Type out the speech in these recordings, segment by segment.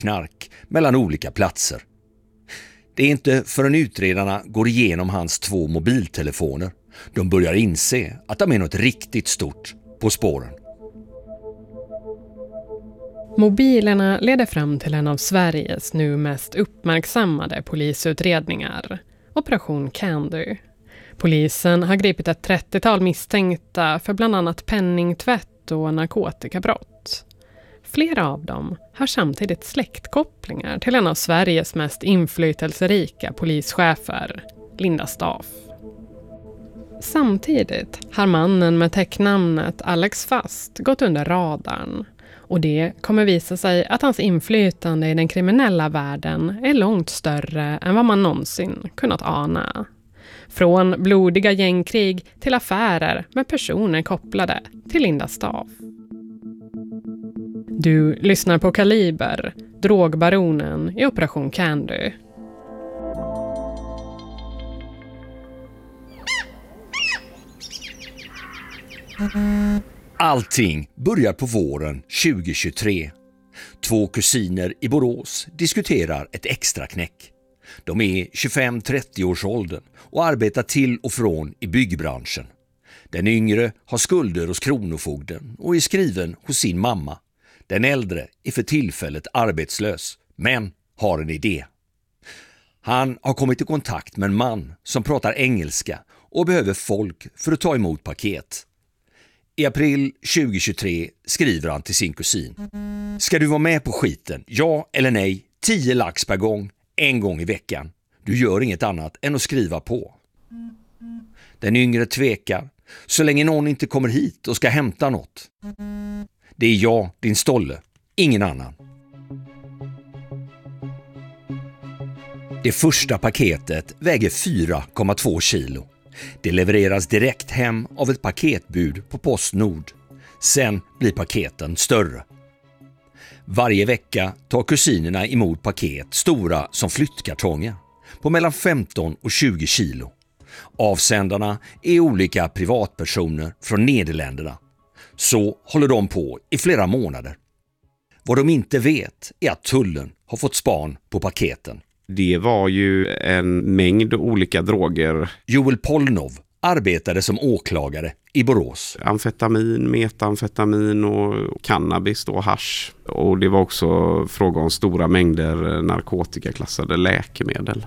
knark mellan olika platser. Det är inte förrän utredarna går igenom hans 2 mobiltelefoner de börjar inse att de är något riktigt stort på spåren. Mobilerna leder fram till en av Sveriges nu mest uppmärksammade polisutredningar, Operation Candy. Polisen har gripit ett 30-tal misstänkta för bland annat penningtvätt och narkotikabrott. Flera av dem har samtidigt släktkopplingar till en av Sveriges mest inflytelserika polischefer, Linda Staaf. Samtidigt har mannen med täcknamnet Alex Fast gått under radarn, och det kommer visa sig att hans inflytande i den kriminella världen är långt större än vad man någonsin kunnat ana. Från blodiga gängkrig till affärer med personer kopplade till Linda Staaf. Du lyssnar på Kaliber, drogbaronen i Operation Candy. Allting börjar på våren 2023. 2 kusiner i Borås diskuterar ett extra knäck. De är 25-30 års åldern och arbetar till och från i byggbranschen. Den yngre har skulder hos kronofogden och är skriven hos sin mamma. Den äldre är för tillfället arbetslös, men har en idé. Han har kommit i kontakt med en man som pratar engelska och behöver folk för att ta emot paket. I april 2023 skriver han till sin kusin. Ska du vara med på skiten? Ja eller nej? 10 lax per gång, 1 gång i veckan. Du gör inget annat än att skriva på. Den yngre tvekar, så länge någon inte kommer hit och ska hämta något. Det är jag, din stolle, ingen annan. Det första paketet väger 4,2 kilo. Det levereras direkt hem av ett paketbud på Postnord. Sen blir paketen större. Varje vecka tar kusinerna emot paket stora som flyttkartonger på mellan 15 och 20 kilo. Avsändarna är olika privatpersoner från Nederländerna. Så håller de på i flera månader. Vad de inte vet är att tullen har fått span på paketen. Det var ju en mängd olika droger. Joel Polnov arbetade som åklagare i Borås. Amfetamin, metamfetamin och cannabis och hasch. Och det var också fråga om stora mängder narkotikaklassade läkemedel.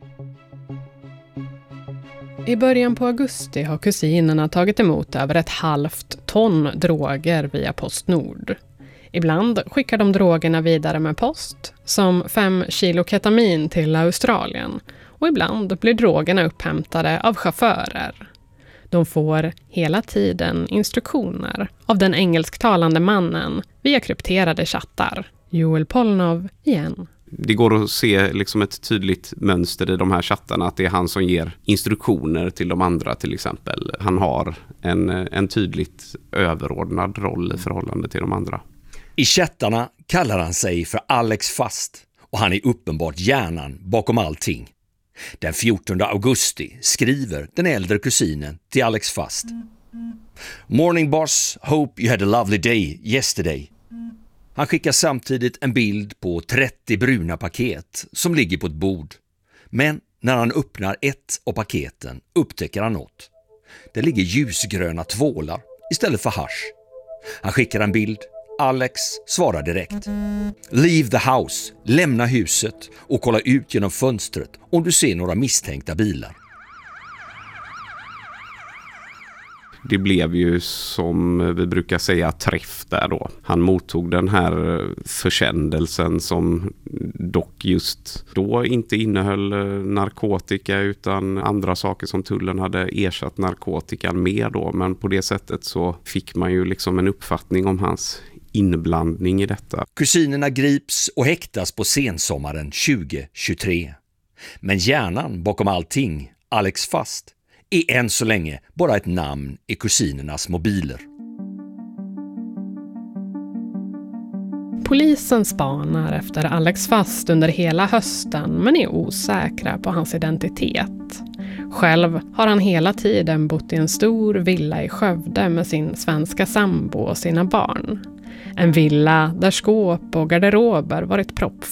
I början på augusti har kusinerna tagit emot över 1/2 ton droger via Postnord. Ibland skickar de drogerna vidare med post, som 5 kilo ketamin till Australien, och ibland blir drogerna upphämtade av chaufförer. De får hela tiden instruktioner av den engelsktalande mannen via krypterade chattar. Joel Polnov igen. Det går att se liksom ett tydligt mönster i de här chattarna, att det är han som ger instruktioner till de andra till exempel. Han har en tydligt överordnad roll i förhållande till de andra. I chattarna kallar han sig för Alex Fast och han är uppenbart hjärnan bakom allting. Den 14 augusti skriver den äldre kusinen till Alex Fast. Morning boss, hope you had a lovely day yesterday. Han skickar samtidigt en bild på 30 bruna paket som ligger på ett bord. Men när han öppnar ett av paketen upptäcker han något. Det ligger ljusgröna tvålar istället för hasch. Han skickar en bild. Alex svarar direkt. Leave the house, lämna huset och kolla ut genom fönstret om du ser några misstänkta bilar. Det blev ju, som vi brukar säga, träff där då. Han mottog den här försändelsen som dock just då inte innehöll narkotika utan andra saker som tullen hade ersatt narkotikan med då. Men på det sättet så fick man ju liksom en uppfattning om hans inblandning i detta. Kusinerna grips och häktas på sensommaren 2023. Men hjärnan bakom allting, Alex Fast, är än så länge bara ett namn i kusinernas mobiler. Polisen spanar efter Alex Fast under hela hösten men är osäkra på hans identitet. Själv har han hela tiden bott i en stor villa i Skövde med sin svenska sambo och sina barn. En villa där skåp och garderober varit proppfulla.